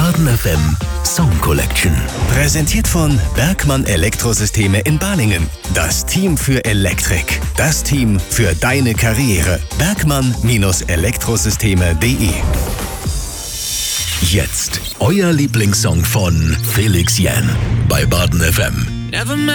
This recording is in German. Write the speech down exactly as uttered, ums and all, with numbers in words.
Baden F M Song Collection. Präsentiert von Bergmann Elektrosysteme in Balingen. Das Team für Elektrik. Das Team für deine Karriere. Bergmann Elektrosysteme punkt de. Jetzt euer Lieblingssong von Felix Jähn bei Baden F M.